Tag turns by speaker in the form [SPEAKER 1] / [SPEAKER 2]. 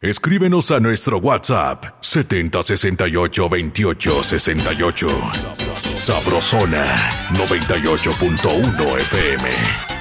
[SPEAKER 1] Escríbenos a nuestro WhatsApp 70682868. Sabrosona 98.1 FM.